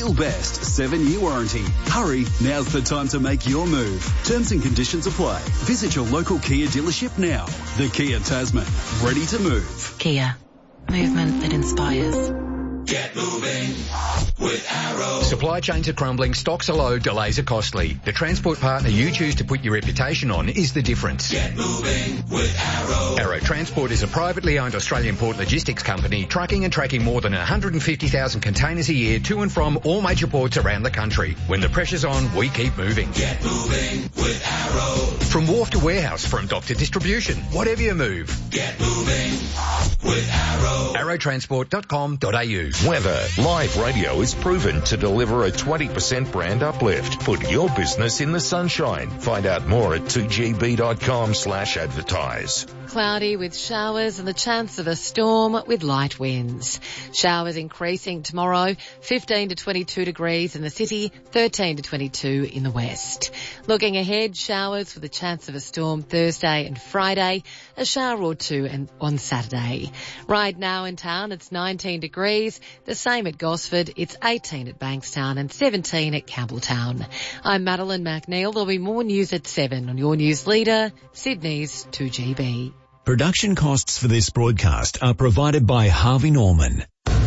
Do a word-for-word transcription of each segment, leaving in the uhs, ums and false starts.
Feel Best seven-year warranty. Hurry, now's the time to make your move. Terms and conditions apply. Visit your local Kia dealership now. The Kia Tasman. Ready to move. Kia. Movement that inspires. Get moving with Arrow. Supply chains are crumbling, stocks are low, delays are costly. The transport partner you choose to put your reputation on is the difference. Get moving with Arrow. Arrow Transport is a privately owned Australian port logistics company trucking and tracking more than one hundred fifty thousand containers a year to and from all major ports around the country. When the pressure's on, we keep moving. Get moving with Arrow. From wharf to warehouse, from dock to distribution, whatever you move. Get moving with Arrow. arrow transport dot com dot a u. Weather. Live radio is proven to deliver a twenty percent brand uplift. Put your business in the sunshine. Find out more at two g b dot com slash advertise. Cloudy with showers and the chance of a storm with light winds. Showers increasing tomorrow, fifteen to twenty-two degrees in the city, thirteen to twenty-two in the west. Looking ahead, showers with a chance of a storm Thursday and Friday, a shower or two and on Saturday. Right now in town, it's nineteen degrees, the same at Gosford, it's eighteen at Bankstown and seventeen at Campbelltown. I'm Madeline McNeil. There'll be more news at seven on your news leader, Sydney's two G B. Production costs for this broadcast are provided by Harvey Norman.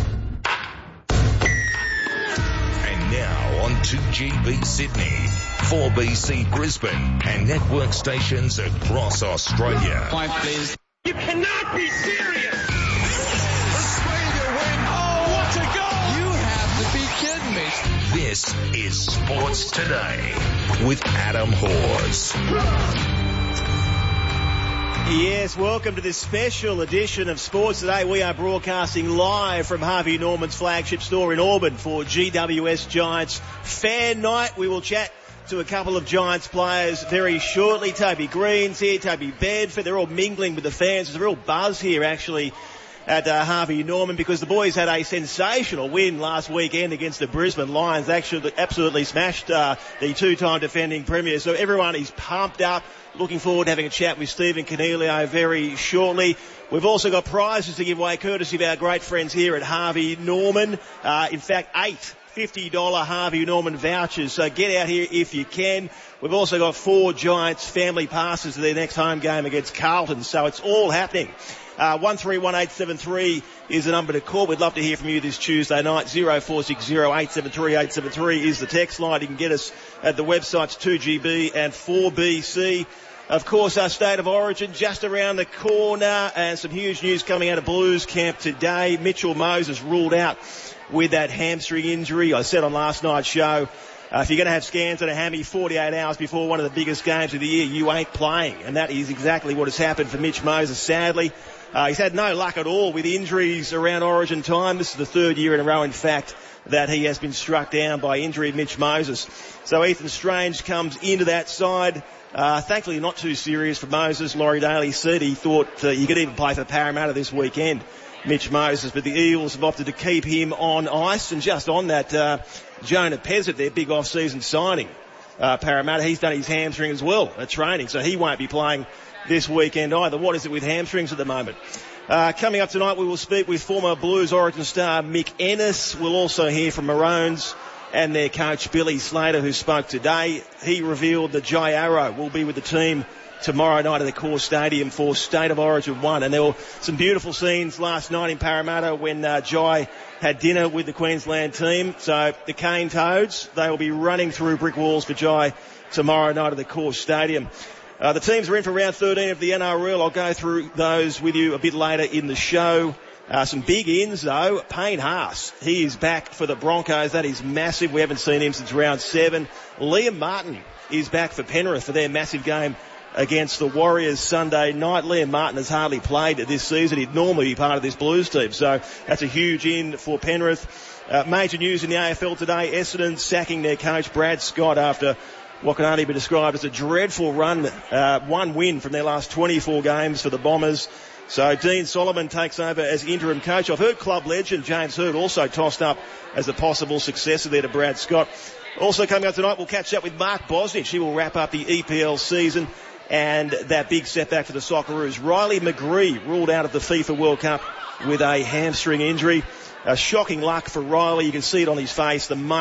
And now on two G B Sydney, four B C Brisbane, and network stations across Australia. Five, please. You cannot be serious! Australia win! Oh, what a goal! You have to be kidding me. This is Sports Today with Adam Hawes. Yes, welcome to this special edition of Sports Today. We are broadcasting live from Harvey Norman's flagship store in Auburn for G W S Giants Fan Night. We will chat to a couple of Giants players very shortly. Toby Green's here, Toby Bedford. They're all mingling with the fans. There's a real buzz here, actually, at uh, Harvey Norman because the boys had a sensational win last weekend against the Brisbane Lions. They actually absolutely smashed uh, the two-time defending premier. So everyone is pumped up. Looking forward to having a chat with Stephen Coniglio very shortly. We've also got prizes to give away courtesy of our great friends here at Harvey Norman. Uh, in fact, eight fifty dollars Harvey Norman vouchers. So get out here if you can. We've also got four Giants family passes to their next home game against Carlton. So it's all happening. Uh, one three one eight seven three is the number to call. We'd love to hear from you this Tuesday night. oh four six oh eight seven three eight seven three is the text line. You can get us at the websites two G B and four B C. Of course, our State of Origin just around the corner, and some huge news coming out of Blues camp today. Mitchell Moses ruled out with that hamstring injury. I said on last night's show, uh, if you're going to have scans on a hammy forty-eight hours before one of the biggest games of the year, you ain't playing. And that is exactly what has happened for Mitch Moses, sadly. Uh, he's had no luck at all with injuries around Origin time. This is the third year in a row, in fact, that he has been struck down by injury, Mitch Moses. So Ethan Strange comes into that side. Uh, thankfully not too serious for Moses. Laurie Daly said he thought uh, he could even play for Parramatta this weekend, Mitch Moses, but the Eels have opted to keep him on ice. And just on that, uh, Jonah Pezzett, their big off-season signing, uh, Parramatta, he's done his hamstring as well at training, so he won't be playing this weekend either. What is it with hamstrings at the moment? Uh, coming up tonight, we will speak with former Blues Origin star Mick Ennis. We'll also hear from Maroons and their coach Billy Slater, who spoke today. He revealed that Jai Arrow will be with the team tomorrow night at the Core Stadium for State of Origin one. And there were some beautiful scenes last night in Parramatta when uh, Jai had dinner with the Queensland team. So the Cane Toads, they will be running through brick walls for Jai tomorrow night at the Core Stadium. Uh, the teams are in for round thirteen of the N R L. I'll go through those with you a bit later in the show. Uh, some big ins, though. Payne Haas, he is back for the Broncos. That is massive. We haven't seen him since round seven. Liam Martin is back for Penrith for their massive game against the Warriors Sunday night. Liam Martin has hardly played this season. He'd normally be part of this Blues team, so that's a huge in for Penrith. Uh, major news in the A F L today. Essendon sacking their coach Brad Scott after what can only be described as a dreadful run. Uh, one win from their last twenty-four games for the Bombers. So Dean Solomon takes over as interim coach. I've heard club legend James Hird also tossed up as a possible successor there to Brad Scott. Also coming up tonight, we'll catch up with Mark Bosnich. He will wrap up the E P L season and that big setback for the Socceroos. Riley McGree ruled out of the FIFA World Cup with a hamstring injury. A shocking luck for Riley. You can see it on his face. The